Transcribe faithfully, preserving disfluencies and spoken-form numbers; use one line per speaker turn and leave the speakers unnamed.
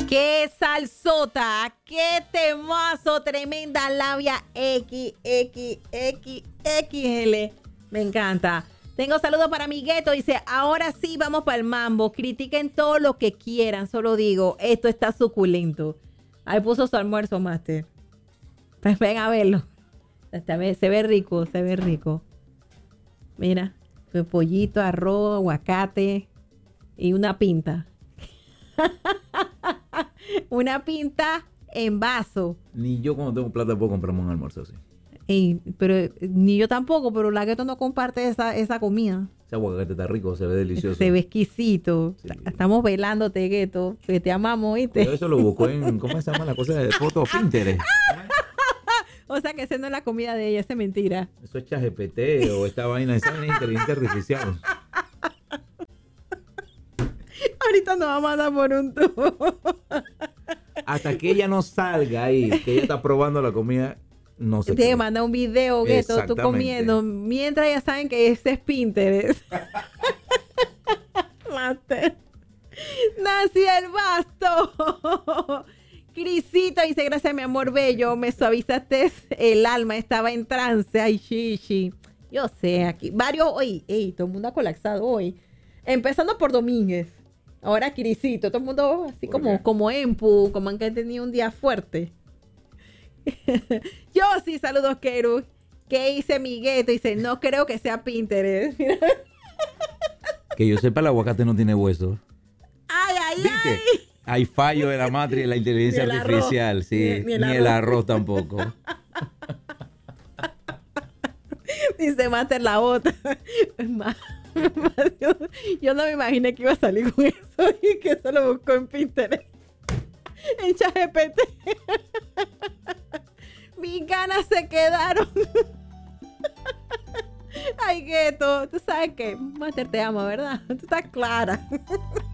¡Qué salsota! ¡Qué temazo! Tremenda labia X, X, X, X L. Me encanta. Tengo saludos para mi gueto. Dice, ahora sí vamos para el mambo. Critiquen todo lo que quieran. Solo digo, esto está suculento. Ahí puso su almuerzo, Master. Pues ven a verlo. Se ve rico, se ve rico. Mira, su pollito, arroz, aguacate y una pinta. Una pinta en vaso.
Ni yo cuando tengo plata puedo comprarme un almuerzo así.
Ey, pero ni yo tampoco, pero la Gueto no comparte esa, esa comida.
Ese aguacate está rico, se ve delicioso.
Se ve exquisito. Sí. Estamos velándote, Gueto, que te amamos, ¿viste?
Pero eso lo buscó en, ¿cómo se llama la cosa de fotos? Pinterest.
O sea que esa no es la comida de ella, esa es mentira.
Eso es ChatGPT o esta vaina, esa vaina de inteligencia artificial.
Ahorita nos vamos a dar por un tubo.
Hasta que ella no salga ahí, que ella está probando la comida, no se
te manda un video, Gueto, tú comiendo, mientras ya saben que ese es Pinterest. Master. Nací el basto. Crisito dice, gracias mi amor bello, me suavizaste el alma, estaba en trance. Ay, chichi. Yo sé, aquí, varios, hoy, ey, todo el mundo ha colapsado hoy. Empezando por Domínguez. Ahora Crisito, todo el mundo así como, como Empu, como han tenido un día fuerte. Yo sí, saludos, Keru. ¿Qué hice mi Gueto? Dice, no creo que sea Pinterest.
Que yo sepa, el aguacate no tiene hueso.
Ay, ay,
¿viste?
Ay.
Hay fallo de la matriz de la inteligencia ni artificial, arroz. sí. Ni, ni, el, ni arroz. el arroz tampoco.
Dice Master la otra. Yo no me imaginé que iba a salir con eso y que eso lo buscó en Pinterest. En ChatGPT. Mis ganas se quedaron. Ay, Gueto, tú sabes que Master te ama, ¿verdad? Tú estás clara.